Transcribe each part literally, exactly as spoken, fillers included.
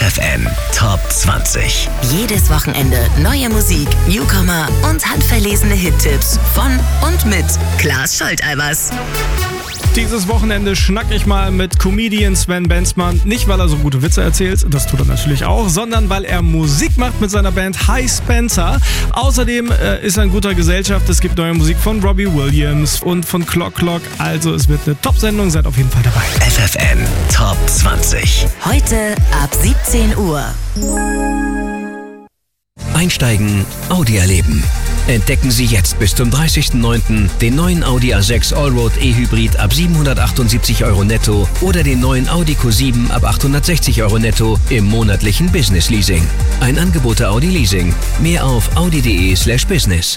F F N Top zwanzig. Jedes Wochenende neue Musik, Newcomer und handverlesene Hittipps von und mit Klaas Scholteibers. Dieses Wochenende schnack ich mal mit Comedian Sven Benzmann. Nicht, weil er so gute Witze erzählt, das tut er natürlich auch, sondern weil er Musik macht mit seiner Band Hi Spencer. Außerdem äh, ist er in guter Gesellschaft. Es gibt neue Musik von Robbie Williams und von Clock Clock. Also es wird eine Top-Sendung, seid auf jeden Fall dabei. F F N Top zwanzig. Heute ab siebzehn Uhr. Einsteigen, Audi erleben. Entdecken Sie jetzt bis zum dreißigsten neunten den neuen Audi A sechs Allroad E-Hybrid ab siebenhundertachtundsiebzig Euro netto oder den neuen Audi Q sieben ab achthundertsechzig Euro netto im monatlichen Business Leasing. Ein Angebot der Audi Leasing. Mehr auf audi.de slash business.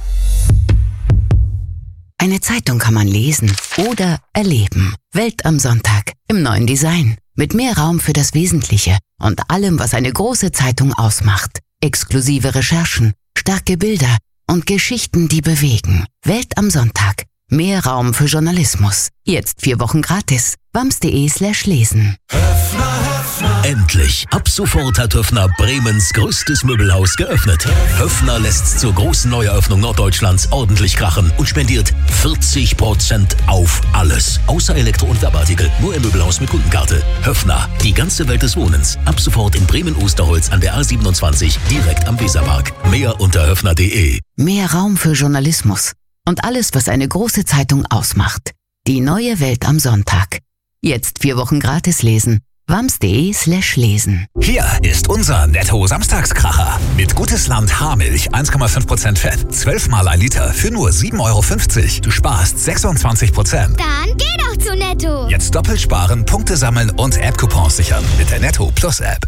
Eine Zeitung kann man lesen oder erleben. Welt am Sonntag im neuen Design. Mit mehr Raum für das Wesentliche und allem, was eine große Zeitung ausmacht. Exklusive Recherchen, starke Bilder und Geschichten, die bewegen. Welt am Sonntag. Mehr Raum für Journalismus. Jetzt vier Wochen gratis. wams.de slash lesen. Endlich! Ab sofort hat Höffner Bremens größtes Möbelhaus geöffnet. Höffner lässt zur großen Neueröffnung Norddeutschlands ordentlich krachen und spendiert vierzig Prozent auf alles. Außer Elektro- und Werbeartikel. Nur im Möbelhaus mit Kundenkarte. Höffner, die ganze Welt des Wohnens. Ab sofort in Bremen-Osterholz an der A siebenundzwanzig, direkt am Weserpark. Mehr unter höffner punkt de. Mehr Raum für Journalismus und alles, was eine große Zeitung ausmacht. Die neue Welt am Sonntag. Jetzt vier Wochen gratis lesen. wams.de slash lesen. Hier ist unser Netto-Samstagskracher. Mit Gutes Land Haarmilch, eins Komma fünf Prozent Fett, zwölf Mal ein Liter für nur sieben Euro fünfzig. Du sparst sechsundzwanzig Prozent. Dann geh doch zu Netto. Jetzt doppelt sparen, Punkte sammeln und App-Coupons sichern mit der Netto Plus App.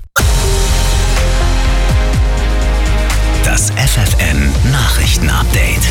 Das F F N Nachrichten-Update.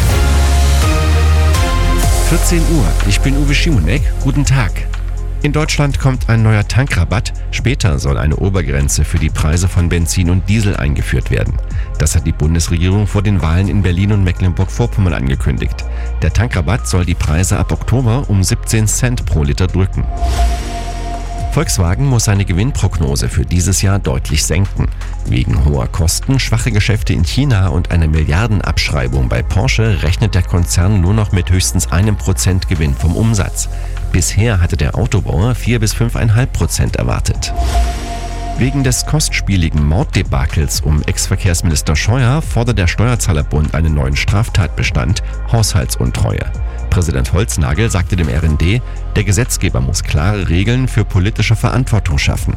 vierzehn Uhr, ich bin Uwe Schimonek, guten Tag. In Deutschland kommt ein neuer Tankrabatt. Später soll eine Obergrenze für die Preise von Benzin und Diesel eingeführt werden. Das hat die Bundesregierung vor den Wahlen in Berlin und Mecklenburg-Vorpommern angekündigt. Der Tankrabatt soll die Preise ab Oktober um siebzehn Cent pro Liter drücken. Volkswagen muss seine Gewinnprognose für dieses Jahr deutlich senken. Wegen hoher Kosten, schwache Geschäfte in China und einer Milliardenabschreibung bei Porsche rechnet der Konzern nur noch mit höchstens einem Prozent Gewinn vom Umsatz. Bisher hatte der Autobauer vier bis fünf Komma fünf Prozent erwartet. Wegen des kostspieligen Morddebakels um Ex-Verkehrsminister Scheuer fordert der Steuerzahlerbund einen neuen Straftatbestand, Haushaltsuntreue. Präsident Holznagel sagte dem R N D, der Gesetzgeber muss klare Regeln für politische Verantwortung schaffen.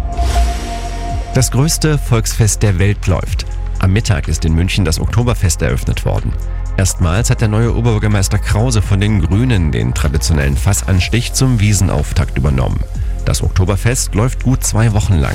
Das größte Volksfest der Welt läuft. Am Mittag ist in München das Oktoberfest eröffnet worden. Erstmals hat der neue Oberbürgermeister Krause von den Grünen den traditionellen Fassanstich zum Wiesenauftakt übernommen. Das Oktoberfest läuft gut zwei Wochen lang.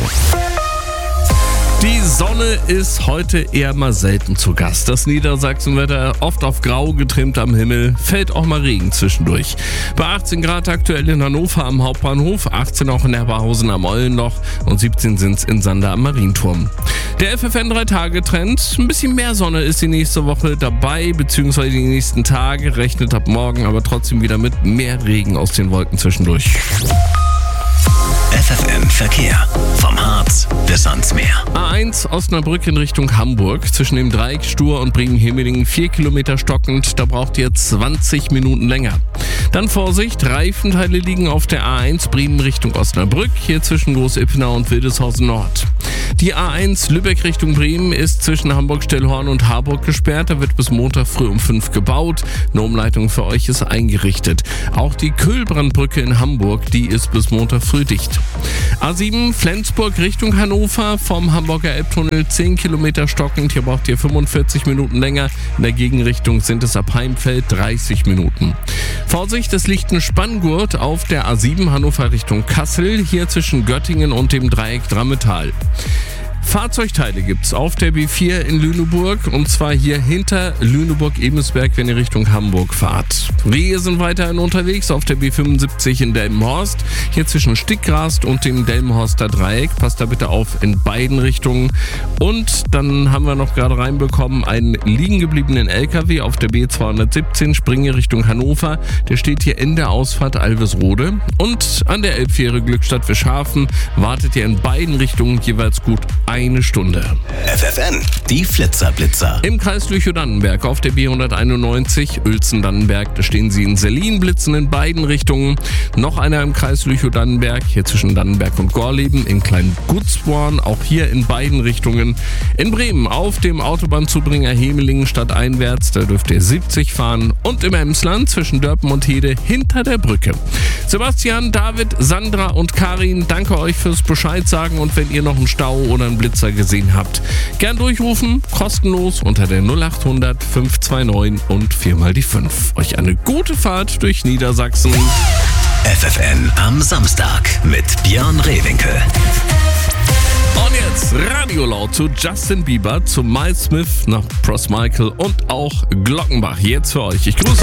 Die Sonne ist heute eher mal selten zu Gast. Das Niedersachsenwetter oft auf grau getrimmt am Himmel, fällt auch mal Regen zwischendurch. Bei achtzehn Grad aktuell in Hannover am Hauptbahnhof, achtzehn auch in Erbarhausen am Eulenloch und siebzehn sind es in Sander am Marienturm. Der F F N drei Tage Trend, ein bisschen mehr Sonne ist die nächste Woche dabei, beziehungsweise die nächsten Tage, rechnet ab morgen aber trotzdem wieder mit mehr Regen aus den Wolken zwischendurch. F F N Verkehr. Vom Harz bis ans Meer. A eins Osnabrück in Richtung Hamburg. Zwischen dem Dreieck Stur und Bremen-Hemmelingen vier Kilometer stockend. Da braucht ihr zwanzig Minuten länger. Dann Vorsicht, Reifenteile liegen auf der A eins Bremen Richtung Osnabrück. Hier zwischen Groß-Ippenau und Wildeshausen Nord. Die A eins Lübeck Richtung Bremen ist zwischen Hamburg-Stellhorn und Harburg gesperrt. Da wird bis Montag früh um fünf gebaut. Eine Umleitung für euch ist eingerichtet. Auch die Kühlbrandbrücke in Hamburg, die ist bis Montag früh dicht. A sieben Flensburg Richtung Hannover vom Hamburger Elbtunnel zehn Kilometer stockend. Hier braucht ihr fünfundvierzig Minuten länger. In der Gegenrichtung sind es ab Heimfeld dreißig Minuten. Vorsicht, es liegt ein Spanngurt auf der A sieben Hannover Richtung Kassel. Hier zwischen Göttingen und dem Dreieck Drammetal. Fahrzeugteile gibt's auf der B vier in Lüneburg und zwar hier hinter Lüneburg-Ebensberg, wenn ihr Richtung Hamburg fahrt. Wir sind weiterhin unterwegs auf der B fünfundsiebzig in Delmenhorst, hier zwischen Stickgrast und dem Delmenhorster Dreieck. Passt da bitte auf in beiden Richtungen. Und dann haben wir noch gerade reinbekommen einen liegen gebliebenen L K W auf der B zweihundertsiebzehn, Springe Richtung Hannover. Der steht hier in der Ausfahrt Alvesrode. Und an der Elbfähre Glückstadt-Fischhafen wartet ihr in beiden Richtungen jeweils gut eine Stunde. F F N, die Flitzerblitzer. Im Kreis Lüchow-Dannenberg auf der B hunderteinundneunzig, Uelzen-Dannenberg, da stehen sie in Sellin, blitzen in beiden Richtungen. Noch einer im Kreis Lüchow-Dannenberg, hier zwischen Dannenberg und Gorleben, in Klein-Gutzborn, auch hier in beiden Richtungen. In Bremen auf dem Autobahnzubringer Hemelingen stadteinwärts, da dürft ihr siebzig fahren. Und im Emsland zwischen Dörpen und Hede hinter der Brücke. Sebastian, David, Sandra und Karin, danke euch fürs Bescheid sagen und wenn ihr noch einen Stau oder einen Blitzer gesehen habt, gern durchrufen, kostenlos unter der null acht hundert fünf zwei neun und viermal die fünf. Euch eine gute Fahrt durch Niedersachsen. F F N am Samstag mit Björn Rehwinkel. Und jetzt Radio laut zu Justin Bieber, zu Miles Smith, nach Pros Michael und auch Glockenbach. Jetzt für euch. Ich grüße